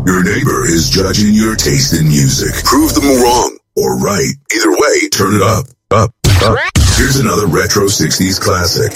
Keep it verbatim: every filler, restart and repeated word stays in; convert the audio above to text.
Your neighbor is judging your taste in music. Prove them wrong or right. Either way, turn it up, up, up. Here's another retro sixties classic.